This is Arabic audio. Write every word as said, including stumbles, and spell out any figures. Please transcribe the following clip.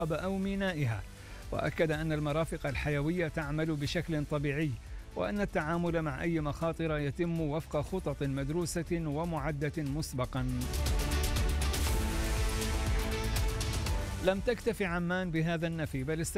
أو مينائها، وأكد أن المرافق الحيوية تعمل بشكل طبيعي، وأن التعامل مع أي مخاطر يتم وفق خطط مدروسة ومعدة مسبقا. لم تكتف عمان بهذا النفي، بل